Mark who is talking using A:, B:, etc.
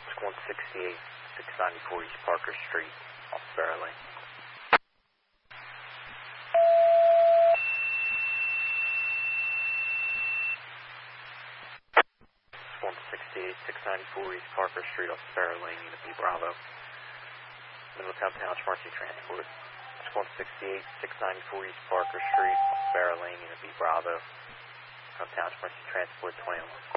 A: 168, 694 East Parker Street, off Barrow Lane. 168, 694 East Parker Street, off Barrow Lane, Unit B Bravo. Middletown Township RC Transport. 168, 694 East Parker Street, off Barrow Lane, Unit B Bravo. Township RC Transport 21.